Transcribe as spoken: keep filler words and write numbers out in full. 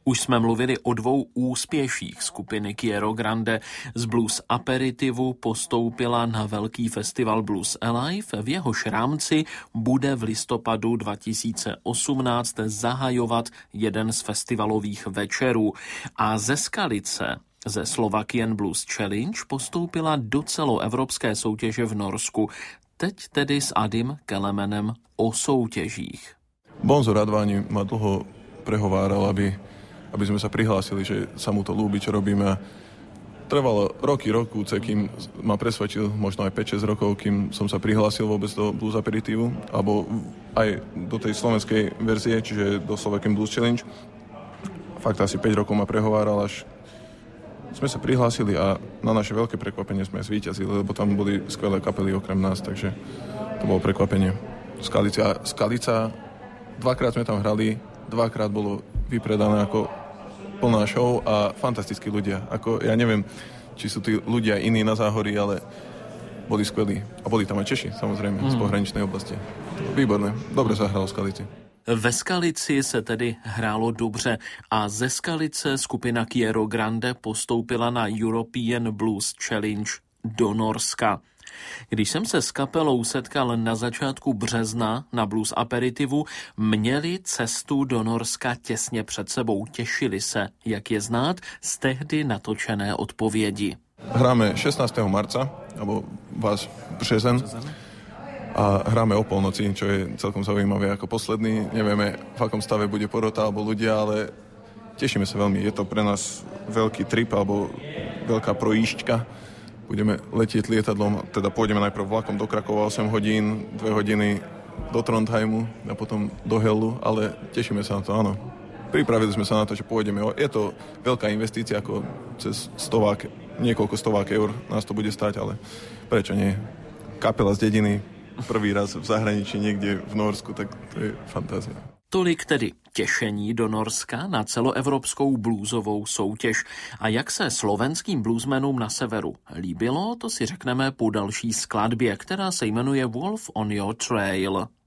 Už jsme mluvili o dvou úspěších skupiny Chiero Grande. Z Blues Aperitivu postoupila na velký festival Blues Alive, v jehož rámci bude v listopadu dva tisíce osmnáct zahajovat jeden z festivalových večerů. A ze Skalice, ze Slovakian Blues Challenge, postoupila do celoevropské soutěže v Norsku. Teď tedy s Adim Kelemenem o soutěžích. Bonzo Radváni ma dlho prehováral, aby, aby sme sa prihlásili, že sa mu to ľúbi, čo robíme. Trvalo roky, rokúce, kým ma presvedčil, možno aj päť šesť rokov, kým som sa prihlásil vôbec do Blues Aperitivu, alebo aj do tej slovenskej verzie, čiže do Slovakian Blues Challenge. Fakt asi päť rokov ma prehováral, až sme sa prihlásili a na naše veľké prekvapenie sme zvíťazili, lebo tam boli skvelé kapely okrem nás, takže to bolo prekvapenie. Skalica, Skalica, dvakrát sme tam hrali, dvakrát bolo vypredané ako plná show a fantastickí ľudia. Ako, ja neviem, či sú tí ľudia iní na Záhorí, ale boli skvelí. A boli tam aj Češi, samozrejme, mm. z pohraničnej oblasti. Výborné, dobre sa hralo v Skalici. Ve Skalici se tedy hrálo dobře a ze Skalice skupina Chiero Grande postoupila na European Blues Challenge do Norska. Když jsem se s kapelou setkal na začátku března na Blues Aperitivu, měli cestu do Norska těsně před sebou. Těšili se, jak je znát, z tehdy natočené odpovědi. Hráme šestnásteho marca, alebo váš březen. A hráme o polnoci, čo je celkom zaujímavé ako posledný. Nevieme, v akom stave bude porota alebo ľudia, ale tešíme sa veľmi. Je to pre nás veľký trip alebo veľká projížďka. Budeme letieť lietadlom, teda pôjdeme najprv vlakom do Krakova osem hodín, dve hodiny do Trondheimu a potom do Hellu, ale tešíme sa na to, áno. Pripravili sme sa na to, že pôjdeme. Je to veľká investícia, ako cez stovák, niekoľko stovák eur nás to bude stať, ale prečo nie? Kapela z dediny, prvý raz v zahraničí niekde v Norsku, tak to je fantázia. Tolik tedy těšení do Norska na celoevropskou bluesovou soutěž. A jak se slovenským bluesmenům na severu líbilo, to si řekneme po další skladbě, která se jmenuje Wolf on Your Trail.